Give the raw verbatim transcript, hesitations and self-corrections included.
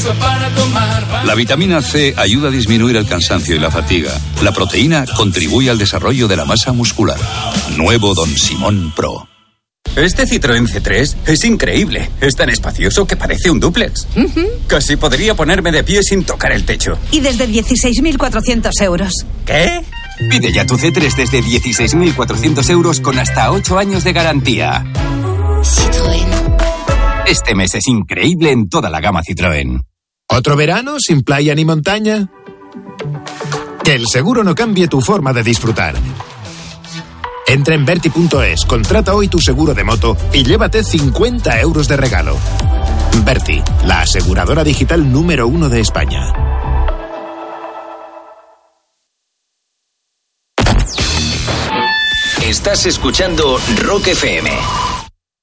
para tomar. La vitamina C ayuda a disminuir el cansancio y la fatiga. La proteína contribuye al desarrollo de la masa muscular. Nuevo Don Simón Pro. Este Citroën C tres es increíble. Es tan espacioso que parece un dúplex. Uh-huh. Casi podría ponerme de pie sin tocar el techo. Y desde dieciséis mil cuatrocientos euros. ¿Qué? Pide ya tu C tres desde dieciséis mil cuatrocientos euros con hasta ocho años de garantía. Citroën. Este mes es increíble en toda la gama Citroën. ¿Otro verano sin playa ni montaña? Que el seguro no cambie tu forma de disfrutar. Entra en Verti punto es, contrata hoy tu seguro de moto y llévate cincuenta euros de regalo. Verti, la aseguradora digital número uno de España. Estás escuchando Rock F M.